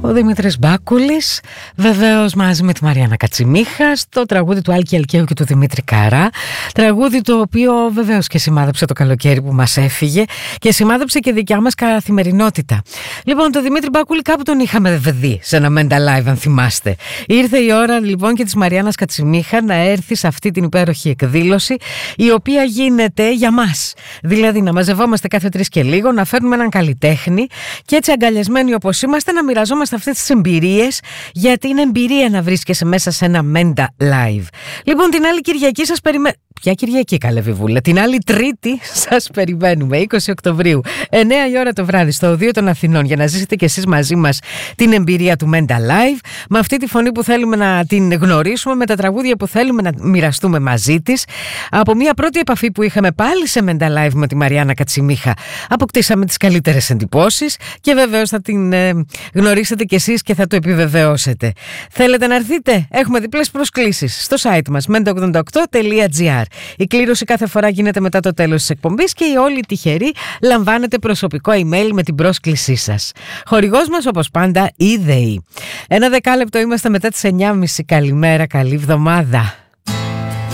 Ο Δημήτρης Μπάκουλης, βεβαίως μαζί με τη Μαριάννα Κατσιμίχα, στο τραγούδι του Άλκη Αλκαίου και του Δημήτρη Καρά. Τραγούδι το οποίο βεβαίως και σημάδεψε το καλοκαίρι που μας έφυγε και σημάδεψε και δικιά μας καθημερινότητα. Λοιπόν, το Δημήτρη Μπάκουλη κάπου τον είχαμε δει σε ένα Mental Live, αν θυμάστε. Ήρθε η ώρα λοιπόν και της Μαριάννας Κατσιμίχα να έρθει σε αυτή την υπέροχη εκδήλωση, η οποία γίνεται για μας. Δηλαδή να μαζευόμαστε κάθε 3 και λίγο, να φέρνουμε έναν καλλιτέχνη και έτσι αγκαλιασμένοι όπως είμαστε να μοιραζόμαστε αυτές τις εμπειρίες, γιατί είναι εμπειρία να βρίσκεσαι μέσα σε ένα Mental Live. Λοιπόν, την άλλη Κυριακή σας περιμένω. Ποια Κυριακή, καλέ βιβούλα? Την άλλη Τρίτη σας περιμένουμε, 20 Οκτωβρίου, 9 η ώρα το βράδυ, στο Οδείο των Αθηνών, για να ζήσετε κι εσείς μαζί μας την εμπειρία του Mental Live, με αυτή τη φωνή που θέλουμε να την γνωρίσουμε, με τα τραγούδια που θέλουμε να μοιραστούμε μαζί της. Από μια πρώτη επαφή που είχαμε πάλι σε Mental Live με τη Μαριάννα Κατσιμίχα, αποκτήσαμε τις καλύτερες εντυπώσεις και βεβαίως θα την γνωρίσετε κι εσείς και θα το επιβεβαιώσετε. Θέλετε να έρθετε? Έχουμε διπλές προσκλήσεις στο site μας menta88.gr. Η κλήρωση κάθε φορά γίνεται μετά το τέλος της εκπομπής και οι όλοι τυχεροί λαμβάνετε προσωπικό email με την πρόσκλησή σας. Χορηγός μας όπως πάντα η ΔΕΗ. Ένα δεκάλεπτο είμαστε μετά τις 9.30. Καλημέρα, καλή εβδομάδα.